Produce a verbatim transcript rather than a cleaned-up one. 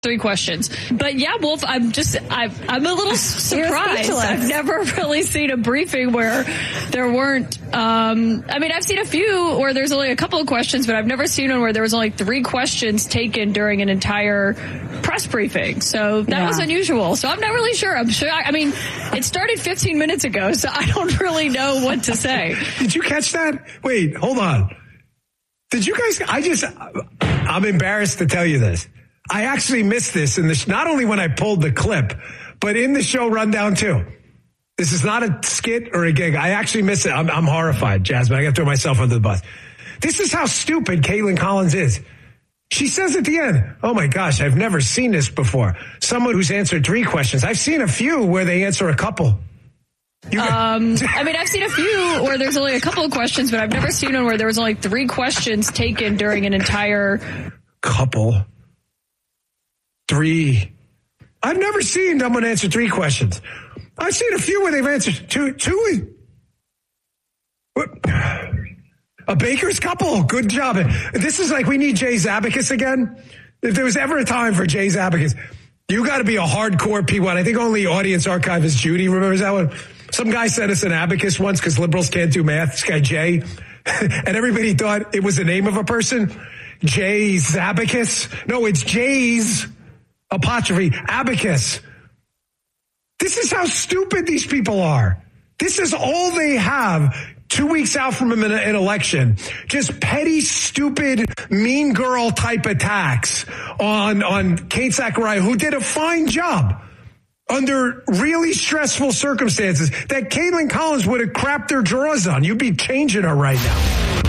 Three questions. But yeah, Wolf, I'm just, I'm, I'm a little surprised. I've never really seen a briefing where there weren't, um, I mean, I've seen a few where there's only a couple of questions, but I've never seen one where there was only three questions taken during an entire press briefing. So that yeah. was unusual. So I'm not really sure. I'm sure, I mean, it started fifteen minutes ago, so I don't really know what to say. Did you catch that? Wait, hold on. Did you guys, I just, I'm embarrassed to tell you this. I actually missed this in the, not only when I pulled the clip, but in the show rundown too. This is not a skit or a gig. I actually missed it. I'm, I'm horrified, Jasmine. I got to throw myself under the bus. This is how stupid Caitlin Collins is. She says at the end, oh my gosh, I've never seen this before. Someone who's answered three questions. I've seen a few where they answer a couple. You um, I mean, I've seen a few where there's only a couple of questions, but I've never seen one where there was only three questions taken during an entire couple. Three. I've never seen someone answer three questions. I've seen a few where they've answered two. Two. What? A baker's couple. Good job. This is like we need Jay's Abacus again. If there was ever a time for Jay's Abacus, you got to be a hardcore P one. I think only audience archivist Judy remembers that one. Some guy sent us an abacus once because liberals can't do math. This guy Jay, and everybody thought it was the name of a person. Jay's Abacus. No, it's Jay's apostrophe abacus. This is how stupid these people are. This is all they have two weeks out from an, an election. Just petty, stupid, mean girl type attacks on, on Kate Zachariah, who did a fine job under really stressful circumstances that Caitlin Collins would have crapped her drawers on. You'd be changing her right now.